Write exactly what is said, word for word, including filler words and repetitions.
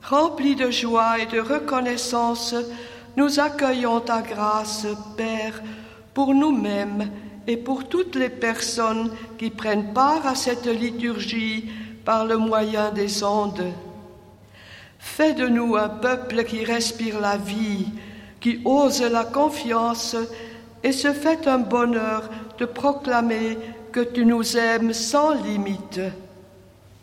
Remplis de joie et de reconnaissance, nous accueillons ta grâce, Père, pour nous-mêmes et pour toutes les personnes qui prennent part à cette liturgie par le moyen des ondes. Fais de nous un peuple qui respire la vie, qui ose la confiance et se fait un bonheur de proclamer que tu nous aimes sans limite.